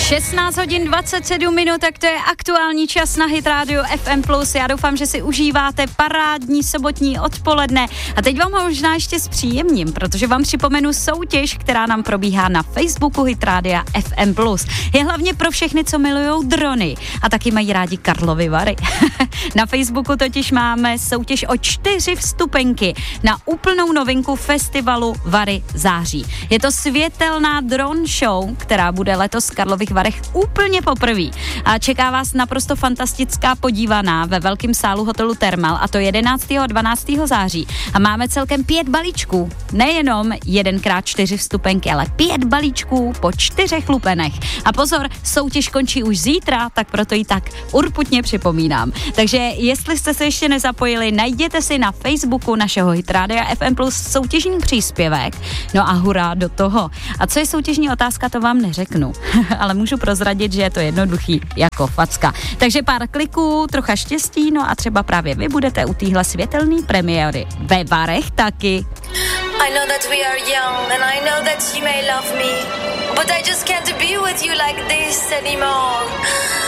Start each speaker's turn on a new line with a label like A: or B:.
A: 16 hodin 27 minut, tak to je aktuální čas na Hit Radio FM+. Já doufám, že si užíváte parádní sobotní odpoledne. A teď vám ho možná ještě zpříjemním, protože vám připomenu soutěž, která nám probíhá na Facebooku Hit Radio FM+. Je hlavně pro všechny, co milujou drony a taky mají rádi Karlovy Vary. Na Facebooku totiž máme soutěž o 4 vstupenky na úplnou novinku festivalu Vary září. Je to světelná dron show, která bude letos v Karlových Varech úplně poprvé. A čeká vás naprosto fantastická podívaná ve velkém sálu hotelu Thermal, a to 11. a 12. září. A máme celkem 5 balíčků. Nejenom 1x4 vstupenky, ale 5 balíčků po 4 lupenech. A pozor, soutěž končí už zítra, tak proto ji tak urputně připomínám. Takže jestli jste se ještě nezapojili, najděte si na Facebooku našeho Hit Radia FM Plus soutěžní příspěvek. No a hurá do toho. A co je soutěžní otázka, to vám neřeknu. Ale můžu prozradit, že je to jednoduchý jako facka. Takže pár kliků, trocha štěstí, no a třeba právě vy budete u téhle světelné premiéry ve Varech taky.
B: I know that we are young and I know that you may love me, but I just can't be with you like this anymore.